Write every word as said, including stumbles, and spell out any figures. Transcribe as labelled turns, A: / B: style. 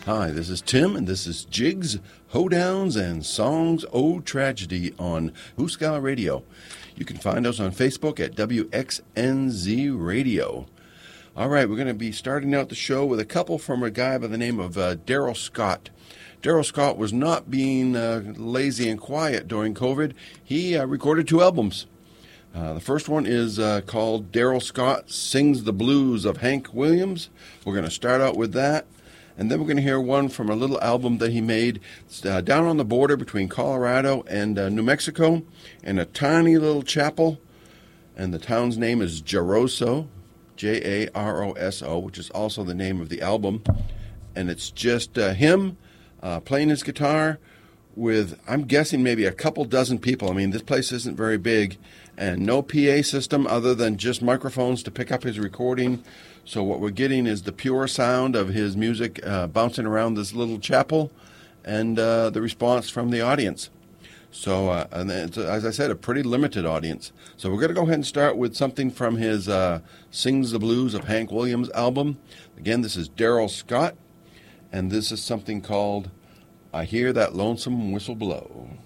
A: Hi, this is Tim, and this is Jigs, Hoedowns, and Songs O Tragedy on Hooskow Radio. You can find us on Facebook at W X N Z Radio. All right, we're going to be starting out the show with a couple from a guy by the name of uh, Daryl Scott. Daryl Scott was not being uh, lazy and quiet during COVID. He uh, recorded two albums. Uh, the first one is uh, called Daryl Scott Sings the Blues of Hank Williams. We're going to start out with that. And then we're going to hear one from a little album that he made uh, down on the border between Colorado and uh, New Mexico in a tiny little chapel. And the town's name is Jaroso, J A R O S O, which is also the name of the album. And it's just uh, him uh, playing his guitar with, I'm guessing, maybe a couple dozen people. I mean, this place isn't very big. And no P A system other than just microphones to pick up his recording. So what we're getting is the pure sound of his music uh, bouncing around this little chapel and uh, the response from the audience. So, uh, and it's, as I said, a pretty limited audience. So we're going to go ahead and start with something from his uh, Sings the Blues of Hank Williams album. Again, this is Daryl Scott, and this is something called I Hear That Lonesome Whistle Blow.